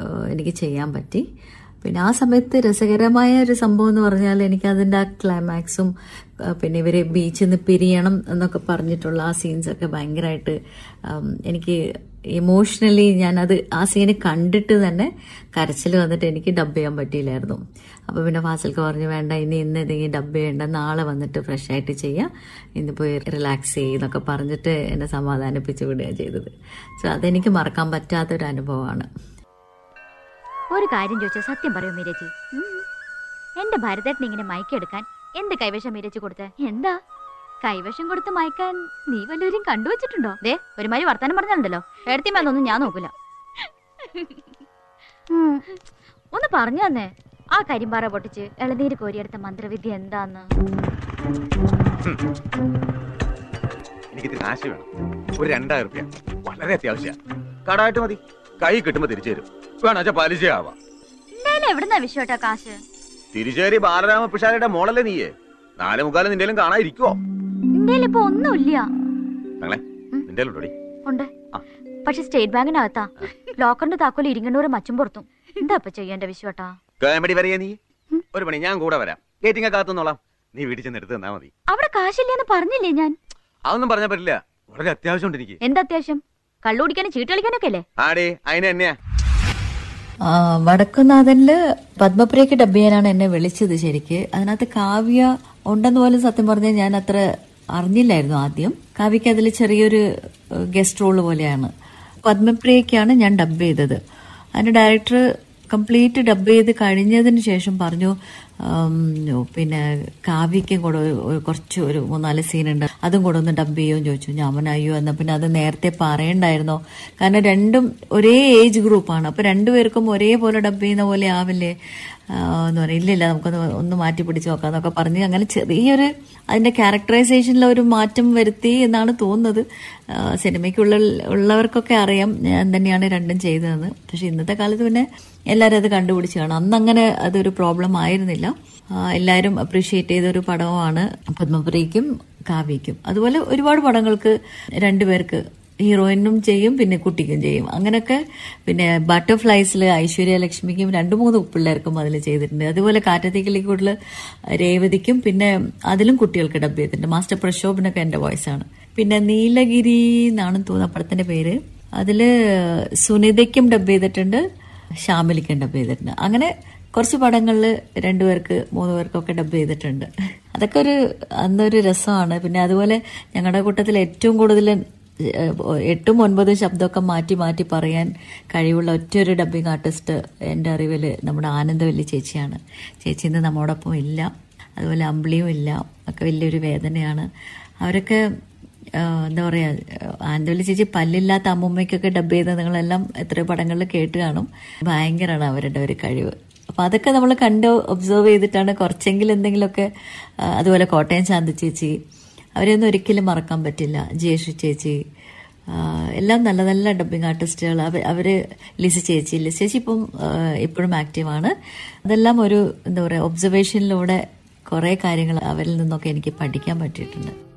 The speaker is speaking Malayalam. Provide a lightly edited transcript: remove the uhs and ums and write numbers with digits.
എനിക്ക് ചെയ്യാൻ പറ്റി. പിന്നെ ആ സമയത്ത് രസകരമായ ഒരു സംഭവം എന്ന് പറഞ്ഞാൽ എനിക്ക് അതിന്റെ ആ ക്ലൈമാക്സും പിന്നെ ഇവര് ബീച്ചിൽ നിന്ന് പിരിയണം എന്നൊക്കെ പറഞ്ഞിട്ടുള്ള ആ സീൻസൊക്കെ ഭയങ്കരമായിട്ട് എനിക്ക് ഇമോഷണലി ഞാനത് ആ സീന് കണ്ടിട്ട് തന്നെ കരച്ചിൽ വന്നിട്ട് എനിക്ക് ഡബ് ചെയ്യാൻ പറ്റിയില്ലായിരുന്നു. അപ്പൊ പിന്നെ ഫാസിൽക്ക് പറഞ്ഞു, വേണ്ട ഇനി ഇന്ന് എന്തെങ്കിലും ഡബ് ചെയ്യേണ്ട, നാളെ വന്നിട്ട് ഫ്രഷ് ആയിട്ട് ചെയ്യാം, ഇന്ന് പോയി റിലാക്സ് ചെയ്യുന്നൊക്കെ പറഞ്ഞിട്ട് എന്നെ സമാധാനിപ്പിച്ച് വിടുകയാണ് ചെയ്തത്. സോ അതെനിക്ക് മറക്കാൻ പറ്റാത്തൊരു അനുഭവമാണ്. ഒരു കാര്യം ചോദിച്ചാൽ സത്യം പറയൂ മീരജി, എന്റെ ഭരതേട്ടൻ ഇങ്ങനെ മയക്കെടുക്കാൻ എന്ത് കൈവശം മീരജി കൊടുത്തേ? എന്താ കൈവശം കൊടുത്ത് മയക്കാൻ നീ വല്ലവരും കണ്ടുവച്ചിട്ടുണ്ടോ? ദേ ഒരുമാതിരി വർത്താനം പറഞ്ഞാലുണ്ടല്ലോ, എടുത്തിമെന്നൊന്നും ഞാൻ നോക്കില്ല. ഒന്ന് പറഞ്ഞു തന്നെ, ആ കരിമ്പാറ പൊട്ടിച്ച് ഇളനീര് കോരിയെടുത്ത മന്ത്രവിദ്യ എന്താന്ന്? എനിക്കിത് കാശ് വേണം, ഒരു 2000 രൂപ വളരെ അത്യാവശ്യ. കടായിട്ട് മതി, കൈ കിട്ടുമ്പോ തിരിച്ചു തരും. വേണാച്ച പലിശ ആവാം. എവിടുന്നാ വിഷയോട്ടാ കാശ്? തിരിച്ചേരി ബാലരാമ പിഷാരിയുടെ മോളല്ലേ നീയേ? 4:45 നിന്റെലും കാണാതിരിക്കുവോ? ഇപ്പൊ ഒന്നുമില്ല. നിന്റെ ഉണ്ട്, പക്ഷെ സ്റ്റേറ്റ് ബാങ്കിനകത്താ. ലോക്കറിന്റെ താക്കോല് ഇരിങ്ങണ്ണൂറ് മച്ചും പുറത്തും. എന്താ ഇപ്പൊ ചെയ്യേണ്ട വിശ്വട്ടാ? കോമഡി പറയാ നീ? ഒരു പണി, ഞാൻ കൂടെ വരാം, ഗേറ്റിംഗ് കാത്തുന്നോളാം, നീ വീട്ടിൽ ചെന്ന് എടുത്ത് തന്നാ മതി. അവിടെ കാശില്ലെന്ന് പറഞ്ഞില്ലേ ഞാൻ? അതൊന്നും പറഞ്ഞാ പറ്റില്ല, വളരെ അത്യാവശ്യം. എനിക്ക് എന്താ അത്യാവശ്യം? കള്ളു കുടിക്കാനും ചീട്ട് കളിക്കാനൊക്കെ അല്ലേ? ആടേ, അതിന് തന്നെയാ. വടക്കുന്നാഥനില് പത്മപ്രിയക്ക് ഡബ് ചെയ്യാനാണ് എന്നെ വിളിച്ചത്. ശരിക്ക് അതിനകത്ത് കാവ്യ ഉണ്ടെന്ന് പോലും സത്യം പറഞ്ഞാൽ ഞാൻ അത്ര അറിഞ്ഞില്ലായിരുന്നു ആദ്യം. കാവ്യക്ക് അതിൽ ചെറിയൊരു ഗസ്റ്റ് റോള് പോലെയാണ്. പത്മപ്രിയക്കാണ് ഞാൻ ഡബ് ചെയ്തത്. അതിന്റെ ഡയറക്ടർ കംപ്ലീറ്റ് ഡബ് ചെയ്ത് കഴിഞ്ഞതിന് ശേഷം പറഞ്ഞു, പിന്നെ കാവ്യക്കും കൂടെ കുറച്ച് ഒരു 3-4 സീനുണ്ട്, അതും കൂടെ ഒന്ന് ഡബ് ചെയ്യുമെന്ന് ചോദിച്ചു. ഞാൻ അയ്യോ എന്നാ പിന്നെ അത് നേരത്തെ പറയണ്ടായിരുന്നോ, കാരണം രണ്ടും ഒരേ ഏജ് ഗ്രൂപ്പാണ്, അപ്പൊ രണ്ടുപേർക്കും ഒരേപോലെ ഡബ് ചെയ്യുന്ന പോലെ ആവില്ലേ എന്ന് പറയും. ഇല്ലില്ല, നമുക്കൊന്ന് മാറ്റി പിടിച്ച് നോക്കാന്നൊക്കെ പറഞ്ഞ് അങ്ങനെ ചെറിയൊരു അതിന്റെ ക്യാരക്ടറൈസേഷനിൽ ഒരു മാറ്റം വരുത്തി എന്നാണ് തോന്നുന്നത്. സിനിമയ്ക്കുള്ളവർക്കൊക്കെ അറിയാം ഞാൻ തന്നെയാണ് രണ്ടും ചെയ്തതെന്ന്. പക്ഷെ ഇന്നത്തെ കാലത്ത് പിന്നെ എല്ലാവരും അത് കണ്ടുപിടിച്ച് കാണും. അന്നങ്ങനെ അതൊരു പ്രോബ്ലം ആയിരുന്നില്ല. എല്ലാവരും അപ്രീഷിയേറ്റ് ചെയ്തൊരു പടമാണ് പത്മപ്രിയയ്ക്കും കാവ്യയ്ക്കും. അതുപോലെ ഒരുപാട് പടങ്ങൾക്ക് രണ്ടുപേർക്ക്, ഹീറോയിനും ചെയ്യും പിന്നെ കുട്ടിക്കും ചെയ്യും. അങ്ങനെയൊക്കെ. പിന്നെ ബട്ടർഫ്ലൈസിൽ ഐശ്വര്യ ലക്ഷ്മിക്കും 2-3 പിള്ളേർക്കും അതിൽ ചെയ്തിട്ടുണ്ട്. അതുപോലെ കാറ്റത്തേക്കിളിക്കൂടിൽ രേവതിക്കും പിന്നെ അതിലും കുട്ടികൾക്ക് ഡബ് ചെയ്തിട്ടുണ്ട്. മാസ്റ്റർ പ്രക്ഷോഭനൊക്കെ എന്റെ വോയിസാണ്. പിന്നെ നീലഗിരി എന്നാണെന്ന് തോന്നുന്ന പടത്തിന്റെ പേര്, അതില് സുനിതയ്ക്കും ഡബ് ചെയ്തിട്ടുണ്ട്, ശ്യാമിലിക്കും ഡബ് ചെയ്തിട്ടുണ്ട്. അങ്ങനെ കുറച്ച് പടങ്ങളിൽ 2 പേർക്ക് 3 പേർക്കൊക്കെ ഡബ് ചെയ്തിട്ടുണ്ട്. അതൊക്കെ അന്നൊരു രസമാണ്. പിന്നെ അതുപോലെ ഞങ്ങളുടെ കൂട്ടത്തിൽ ഏറ്റവും കൂടുതൽ 8-9 ശബ്ദമൊക്കെ മാറ്റി മാറ്റി പറയാൻ കഴിവുള്ള ഒറ്റൊരു ഡബ്ബിംഗ് ആർട്ടിസ്റ്റ് എൻ്റെ അറിവിൽ നമ്മുടെ ആനന്ദവല്ലി ചേച്ചിയാണ്. ചേച്ചി ഇന്ന് നമ്മോടൊപ്പം ഇല്ല, അതുപോലെ അമ്പിളിയും ഇല്ല. ഒക്കെ വലിയൊരു വേദനയാണ്. അവരൊക്കെ എന്താ പറയാ, ആനന്ദവല്ലി ചേച്ചി പല്ലില്ലാത്ത അമ്മൂമ്മയ്ക്കൊക്കെ ഡബ് ചെയ്ത് നിങ്ങളെല്ലാം എത്രയോ പടങ്ങളിൽ കേട്ട് കാണും. ഭയങ്കരമാണ് അവരുടെ ഒരു കഴിവ്. അപ്പൊ അതൊക്കെ നമ്മൾ കണ്ട് ഒബ്സർവ് ചെയ്തിട്ടാണ് കുറച്ചെങ്കിലും എന്തെങ്കിലുമൊക്കെ. അതുപോലെ കോട്ടയം ശാന്തി ചേച്ചി, അവരെയൊന്നും ഒരിക്കലും മറക്കാൻ പറ്റില്ല. ജയേഷു ചേച്ചി, എല്ലാം നല്ല നല്ല ഡബ്ബിംഗ് ആർട്ടിസ്റ്റുകൾ. അവര് ലിസി ചേച്ചി ഇപ്പം ഇപ്പോഴും ആക്റ്റീവാണ്. അതെല്ലാം ഒരു എന്താ പറയാ ഒബ്സർവേഷനിലൂടെ കുറെ കാര്യങ്ങൾ അവരിൽ നിന്നൊക്കെ എനിക്ക് പഠിക്കാൻ പറ്റിയിട്ടുണ്ട്.